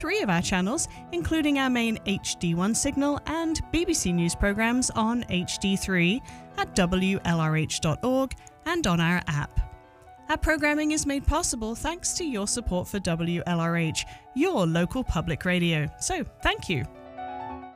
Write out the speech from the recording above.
3 of our channels, including our main HD1 signal and BBC News programmes on HD3 at WLRH.org and on our app. Our programming is made possible thanks to your support for WLRH, your local public radio. So, thank you.